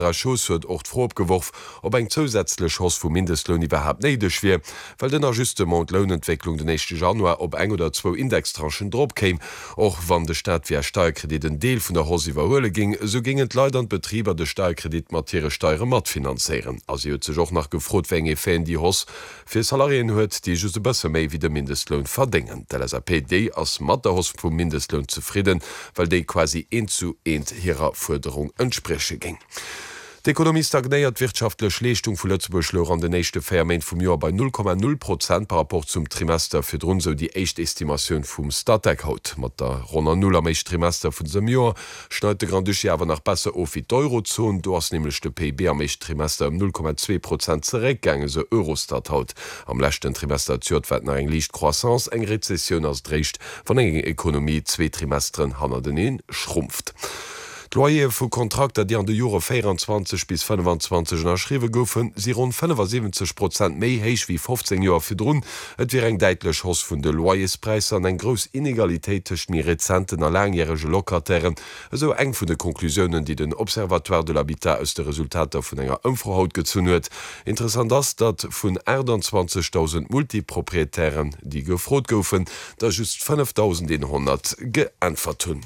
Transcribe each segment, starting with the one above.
Schoss huet och froh opgeworf, ob eng zusätzlich Schoss vum Mindestlohn überhaupt neidech wie, weil den Ajustement Lohnentwicklung den 1. Januar op 1 oder 2 Indextranchen drop käm. Och wann de Staat wie Steuerkredit den Deel vun der Hos iwwerhole ging, so gingen Leider an Betrieber de Steuerkredit materie Steuer mat finanzieren. Also huet sech och nach gefrot wenge Fan die Hoss fir Salarien huet, die just besser méi wie der Mindestlohn verdingen. Der SAPD ass mat der Hoss vum Mindestlohn zufrieden, weil déi quasi 1:1 hireer Forderung entspreche ging. D'Ökonomie stagnéiert wirtschaftlech Leistung vu Lützeburg an den nächste Ferment vum Joer bei 0,0% par rapport zum Trimester fir run so die Echtestimatioun vum Statec haut. Mat der Ronner 0 am Eicht Trimester vun sem Joer schneut de Grand Duché awer nach besser of wie d'Eurozon, du ass nämlich de PIB am Eicht Trimester um 0,2% zerekgänge se Eurostat haut. Am lächten Trimester zuiert eng liicht Croissance eng Rezession ass drécht van engen Ekonomie 2 Trimesteren hanner den schrumpft. Loyer vu Kontrakter, die an de Jure 24 bis 25 erschriwe goufen, si rund 75% méi héich wie 15 Joer fir Drun, et wie eng deitlech Hoss vun de Loyerspreis an eng gros Inegalitéitech mi Rezenten a langjährege Lokatairen, eso eng vun de Konklusionen, die den Observatoire de l'Habitat aus de Resultater vun enger Ëmfrohaut gezun huet. Interessant ass, dat vun 21.000 Multiproprietären, die gefrot goufen, da just 5.100 geantwort hunn.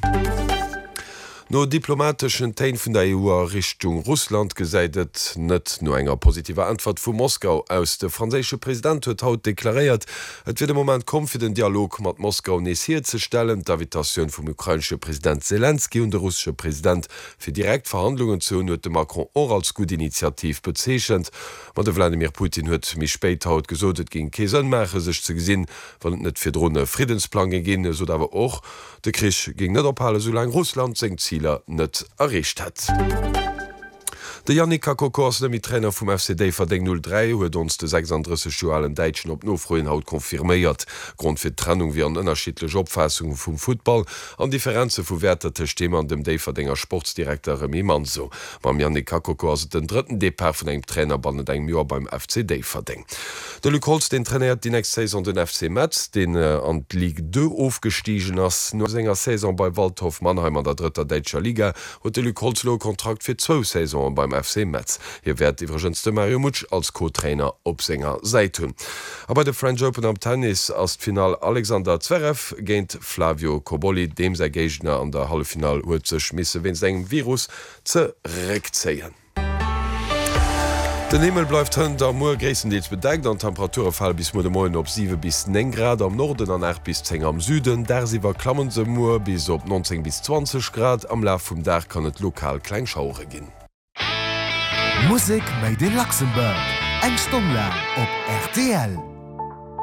No diplomatischen Tein vun der EU Richtung Russland gesäidet net no enger positiver Antwort vu Moskau aus. De franzésche Präsident huet haut deklariert, et wird dem Moment kom fir den Dialog mat Moskau nesier ze stellen, d'Invitationun vum ukrainsche Präsident Zelensky und der russische Präsident fir direkt Verhandlungen zu huet de Macron or als gut Initiativ bezeechchend. Man de Wladimir Putin huet mich spéit haut gesodet gin Keesënmacher sech ze gesinn, wann et net fir Drne Friedensplan gegin, so dawer och de Krich ging net ophalen, solang Russland seng net errecht hat. De Yannick Kakokos mit Trainer vum FCD verdeng 03 huet ons de 36 Joalen Deitschen op nofroen Haut konfirméiert. Grund fir Trennung wie an ënnerschiedlech Opfassung vum Football an Differenze vu wertete Stimme an dem Déverdennger Sportsdirektor Remy Manzo. Mam Yannick Kakokos den dritten Depart vun eng Trainer bannet eng Joer beim FCD verdeng. De Luc Holz den trainiert die nächste Saison den FC Metz, den an Ligue 2 aufgestiegen ass. No senger Saison bei Waldhof Mannheim an der 3. Deitscher Liga huet de Luc Holzlo Kontrakt fir 2 Saison beim FC Metz. Hier werd iwwergenste Mario Mutsch als Co-Trainer op Sänger seit hun. Aber de French Open am Tennis as Final Alexander Zverev géint Flavio Cobolli, dem se Gegner an der Hallefinal huet ze schmisse wenn segem Virus zerekzeien. Den Himmel bleibt hunn der Moer gréissendeels bedeckt an Temperaturefall bis mo de Moien op 7 bis 9 Grad am Norden an 8 bis 10 am Süden, der siwer klammen se Moer bis op 19 bis 20 Grad am Laf vum Dach kann et lokal Kleinschauure ginn. Musik made in Luxemburg. Eng Stunde op RTL.